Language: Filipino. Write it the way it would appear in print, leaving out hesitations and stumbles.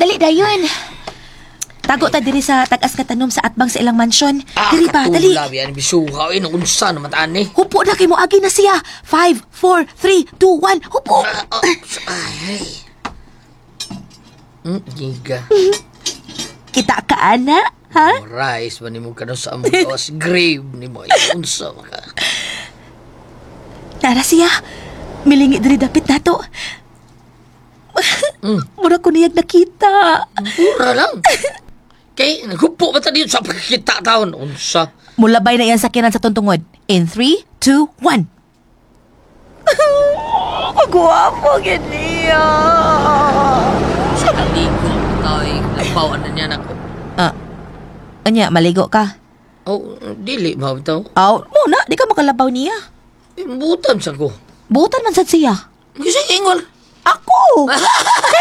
Dali dayon. Tago ta diri sa tagas nga tanom sa atbang sa ilang mansyon. Diri pa, dali. Katulabi yan, bisuha. Ay, nakunsa naman taan eh. Hupo na kay mo agi na siya. 5, 4, 3, 2, 1. Hupo. Ay. Giga. Kita ka, ana? Ha? Rice, ba ni mo ka sa among gawas grave ni mo. Ay, unsa maka. Tara siya. Milingi diri dapit nato. Mura ko niyag nakita. Pura lang. Kay, naghupo ba ta dito sa pagkita taon? Unsa? Mulabay na yan sakyanan sa tuntungod. In 3, 2, 1. Kagwapo, ganiya. Sa kaligo, tay. Labawan na niya ako. Anya, maligo ka? Oh, dili ba ito? Muna, di ka makalabaw niya. Butan sa ko. Butan man sad siya. Kasi ingol. Ako!